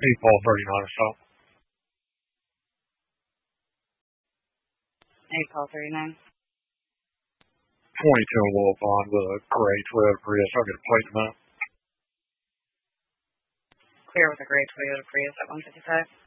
Paul 39 stop. 8 Paul 39. 22 Wolf on with a gray Toyota Prius. I'll get a plate in a minute. Clear with a gray Toyota Prius at 155.